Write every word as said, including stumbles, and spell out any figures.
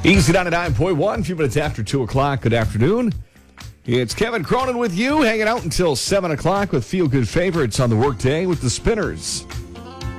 Easy ninety-nine point one, a few minutes after two o'clock. Good afternoon. It's Kevin Cronin with you, hanging out until seven o'clock with Feel Good Favorites on the workday with the Spinners.